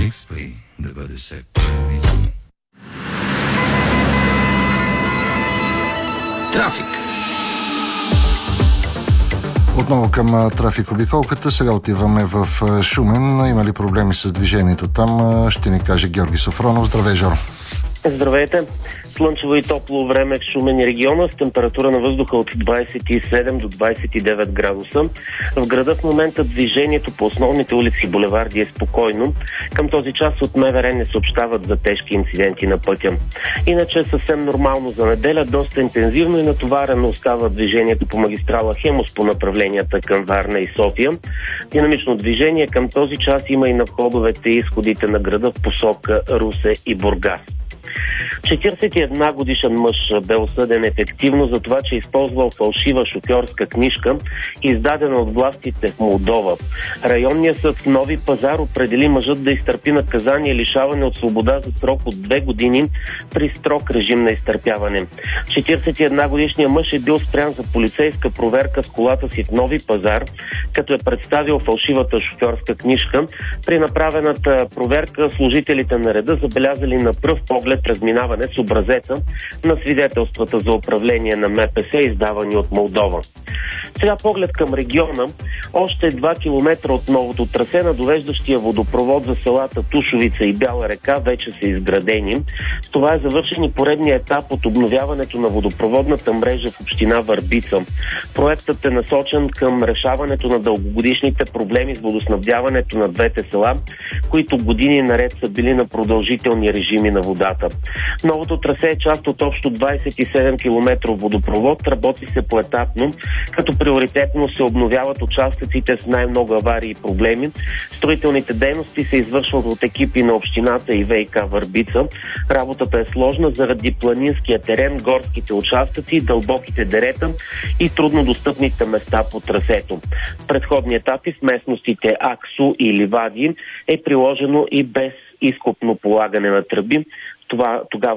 Експрей 91. Трафик. Отново към трафик обиколката. Сега отиваме в Шумен. Има ли проблеми с движението там? Ще ни каже Георги Софронов. Здравей, Жоро. Здравейте! Слънчево и топло време в Шумен и региона с температура на въздуха от 27 до 29 градуса. В града в момента движението по основните улици и булеварди е спокойно. Към този час от МВР не съобщават за тежки инциденти на пътя. Иначе съвсем нормално за неделя, доста интензивно и натоварено остава движението по магистрала Хемус по направленията към Варна и София. Динамично движение към този час има и на входовете и изходите на града в посока Русе и Бургас. 41 годишен мъж бе осъден ефективно за това, че е използвал фалшива шофьорска книжка, издадена от властите в Молдова. Районният съд в Нови Пазар определи мъжът да изтърпи наказание лишаване от свобода за срок от 2 години при строг режим на изтърпяване. 41 годишният мъж е бил спрян за полицейска проверка с колата си в Нови Пазар, като е представил фалшивата шофьорска книжка. При направената проверка служителите на реда забелязали на пръв поглед разминаване с образеца на свидетелствата за управление на МПС, издавани от Молдова. Сега поглед към региона. Още 2 км от новото трасе на довеждащия водопровод за селата Тушовица и Бяла река вече са изградени. С това е завършен и поредния етап от обновяването на водопроводната мрежа в община Върбица. Проектът е насочен към решаването на дългогодишните проблеми с водоснабдяването на двете села, които години наред са били на продължителни режими на водата. Новото трасе е част от общо 27 км водопровод, работи се поетапно, като приоритетно се обновяват участъците с най-много аварии и проблеми. Строителните дейности се извършват от екипи на общината и ВиК Върбица. Работата е сложна заради планинския терен, горските участъци, дълбоките дерета и труднодостъпните места по трасето. В предходни етапи в местностите Аксу и Ливади е приложено и без изкопно полагане на тръби. Тогава